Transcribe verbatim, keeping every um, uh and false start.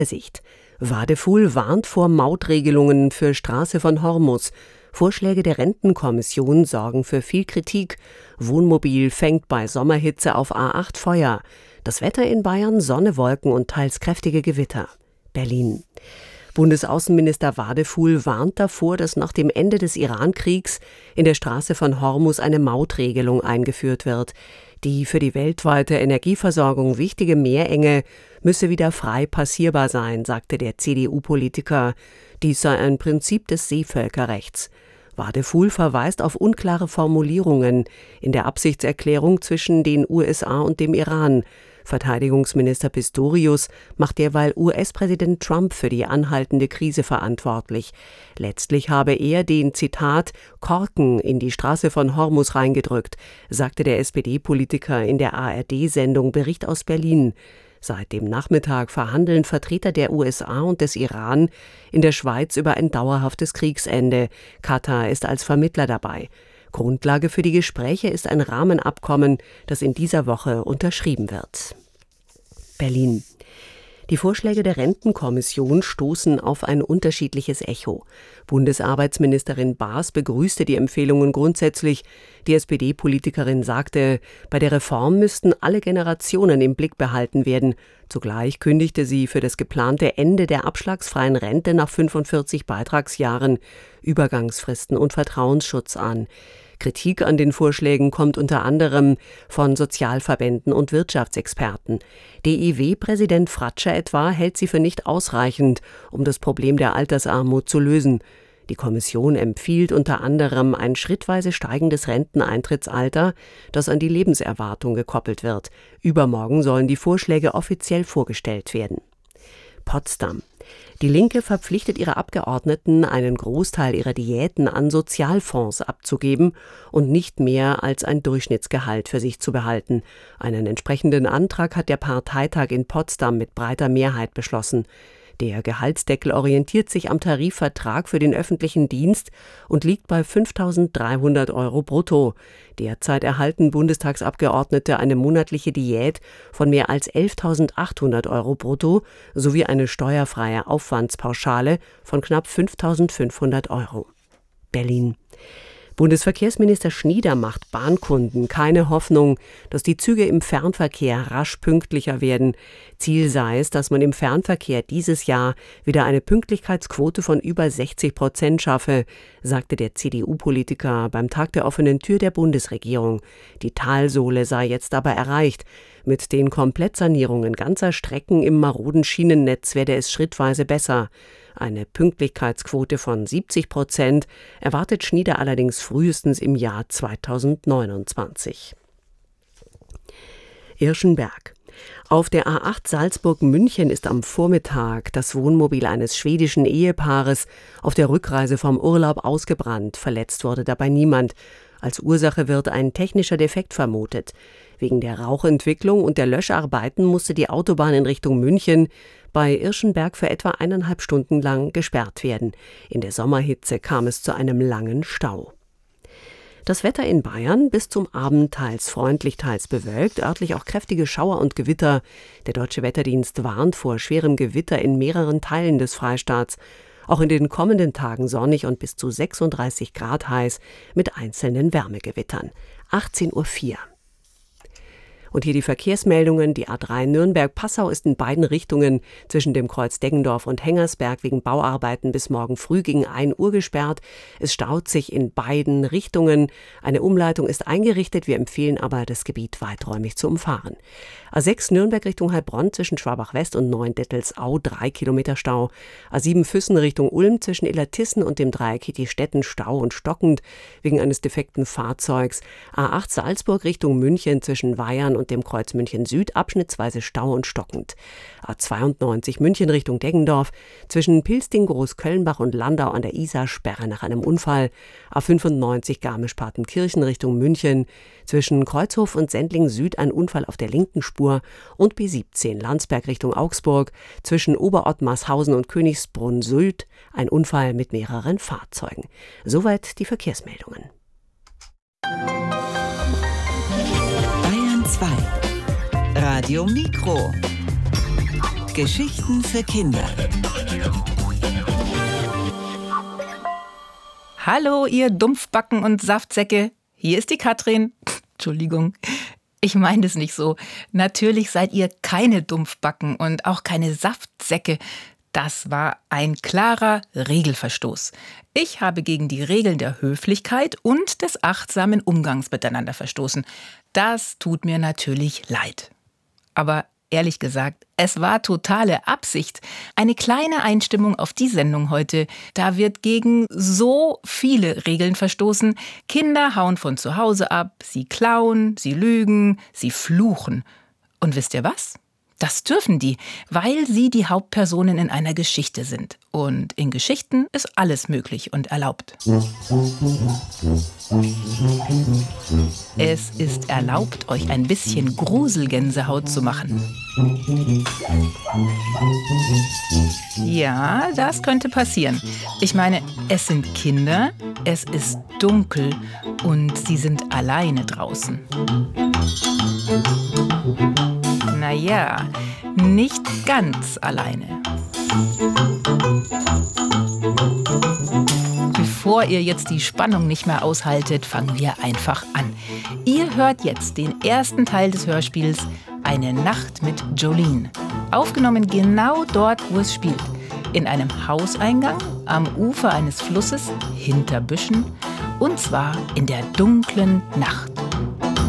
Sicht. Wadefuhl warnt vor Mautregelungen für Straße von Hormus. Vorschläge der Rentenkommission sorgen für viel Kritik. Wohnmobil fängt bei Sommerhitze auf A acht Feuer. Das Wetter in Bayern: Sonne, Wolken und teils kräftige Gewitter. Berlin. Bundesaußenminister Wadefuhl warnt davor, dass nach dem Ende des Iran-Kriegs in der Straße von Hormus eine Mautregelung eingeführt wird. Die für die weltweite Energieversorgung wichtige Meerenge müsse wieder frei passierbar sein, sagte der C D U-Politiker. Dies sei ein Prinzip des Seevölkerrechts. Wadefuhl verweist auf unklare Formulierungen in der Absichtserklärung zwischen den U S A und dem Iran. Verteidigungsminister Pistorius macht derweil U S-Präsident Trump für die anhaltende Krise verantwortlich. Letztlich habe er den, Zitat, Korken in die Straße von Hormus reingedrückt, sagte der S P D-Politiker in der A R D-Sendung Bericht aus Berlin. Seit dem Nachmittag verhandeln Vertreter der U S A und des Iran in der Schweiz über ein dauerhaftes Kriegsende. Katar ist als Vermittler dabei. Grundlage für die Gespräche ist ein Rahmenabkommen, das in dieser Woche unterschrieben wird. Berlin. Die Vorschläge der Rentenkommission stoßen auf ein unterschiedliches Echo. Bundesarbeitsministerin Baas begrüßte die Empfehlungen grundsätzlich. Die S P D-Politikerin sagte, bei der Reform müssten alle Generationen im Blick behalten werden. Zugleich kündigte sie für das geplante Ende der abschlagsfreien Rente nach fünfundvierzig Beitragsjahren Übergangsfristen und Vertrauensschutz an. Kritik an den Vorschlägen kommt unter anderem von Sozialverbänden und Wirtschaftsexperten. D I W-Präsident Fratscher etwa hält sie für nicht ausreichend, um das Problem der Altersarmut zu lösen. Die Kommission empfiehlt unter anderem ein schrittweise steigendes Renteneintrittsalter, das an die Lebenserwartung gekoppelt wird. Übermorgen sollen die Vorschläge offiziell vorgestellt werden. Potsdam. Die Linke verpflichtet ihre Abgeordneten, einen Großteil ihrer Diäten an Sozialfonds abzugeben und nicht mehr als ein Durchschnittsgehalt für sich zu behalten. Einen entsprechenden Antrag hat der Parteitag in Potsdam mit breiter Mehrheit beschlossen. Der Gehaltsdeckel orientiert sich am Tarifvertrag für den öffentlichen Dienst und liegt bei fünftausenddreihundert Euro brutto. Derzeit erhalten Bundestagsabgeordnete eine monatliche Diät von mehr als elftausendachthundert Euro brutto sowie eine steuerfreie Aufwandspauschale von knapp fünftausendfünfhundert Euro. Berlin. Bundesverkehrsminister Schnieder macht Bahnkunden keine Hoffnung, dass die Züge im Fernverkehr rasch pünktlicher werden. Ziel sei es, dass man im Fernverkehr dieses Jahr wieder eine Pünktlichkeitsquote von über sechzig Prozent schaffe, sagte der C D U-Politiker beim Tag der offenen Tür der Bundesregierung. Die Talsohle sei jetzt aber erreicht. Mit den Komplettsanierungen ganzer Strecken im maroden Schienennetz werde es schrittweise besser. Eine Pünktlichkeitsquote von siebzig Prozent erwartet Schnieder allerdings frühestens im Jahr zweitausendneunundzwanzig. Irschenberg. Auf der A acht Salzburg-München ist am Vormittag das Wohnmobil eines schwedischen Ehepaares auf der Rückreise vom Urlaub ausgebrannt. Verletzt wurde dabei niemand. Als Ursache wird ein technischer Defekt vermutet. Wegen der Rauchentwicklung und der Löscharbeiten musste die Autobahn in Richtung München bei Irschenberg für etwa eineinhalb Stunden lang gesperrt werden. In der Sommerhitze kam es zu einem langen Stau. Das Wetter in Bayern: bis zum Abend teils freundlich, teils bewölkt, örtlich auch kräftige Schauer und Gewitter. Der Deutsche Wetterdienst warnt vor schwerem Gewitter in mehreren Teilen des Freistaats. Auch in den kommenden Tagen sonnig und bis zu sechsunddreißig Grad heiß mit einzelnen Wärmegewittern. achtzehn Uhr vier. Und hier die Verkehrsmeldungen. Die A drei Nürnberg-Passau ist in beiden Richtungen zwischen dem Kreuz Deggendorf und Hengersberg wegen Bauarbeiten bis morgen früh gegen ein Uhr gesperrt. Es staut sich in beiden Richtungen. Eine Umleitung ist eingerichtet. Wir empfehlen aber, das Gebiet weiträumig zu umfahren. A sechs Nürnberg Richtung Heilbronn zwischen Schwabach-West und Neuendettelsau drei Kilometer Stau. A sieben Füssen Richtung Ulm zwischen Illertissen und dem Dreieck Hittistetten Stau und stockend wegen eines defekten Fahrzeugs. A acht Salzburg Richtung München zwischen Weihern und dem Kreuz München Süd abschnittsweise Stau und stockend. A zweiundneunzig München Richtung Deggendorf zwischen Pilsting, Großkölnbach und Landau an der Isar Sperre nach einem Unfall. A fünfundneunzig Garmisch-Partenkirchen Richtung München zwischen Kreuzhof und Sendling Süd ein Unfall auf der linken Spur und B siebzehn Landsberg Richtung Augsburg zwischen Oberottmarshausen und Königsbrunn Süd ein Unfall mit mehreren Fahrzeugen. Soweit die Verkehrsmeldungen. Bayern zwei. Radio Mikro. Geschichten für Kinder. Hallo, ihr Dumpfbacken und Saftsäcke. Hier ist die Katrin. Entschuldigung, ich meine das nicht so. Natürlich seid ihr keine Dumpfbacken und auch keine Saftsäcke. Das war ein klarer Regelverstoß. Ich habe gegen die Regeln der Höflichkeit und des achtsamen Umgangs miteinander verstoßen. Das tut mir natürlich leid. Aber ehrlich gesagt, es war totale Absicht. Eine kleine Einstimmung auf die Sendung heute. Da wird gegen so viele Regeln verstoßen. Kinder hauen von zu Hause ab, sie klauen, sie lügen, sie fluchen. Und wisst ihr was? Das dürfen die, weil sie die Hauptpersonen in einer Geschichte sind. Und in Geschichten ist alles möglich und erlaubt. Es ist erlaubt, euch ein bisschen Gruselgänsehaut zu machen. Ja, das könnte passieren. Ich meine, es sind Kinder, es ist dunkel und sie sind alleine draußen. Naja, nicht ganz alleine. Bevor ihr jetzt die Spannung nicht mehr aushaltet, fangen wir einfach an. Ihr hört jetzt den ersten Teil des Hörspiels Eine Nacht mit Jolene. Aufgenommen genau dort, wo es spielt. In einem Hauseingang, am Ufer eines Flusses, hinter Büschen. Und zwar in der dunklen Nacht.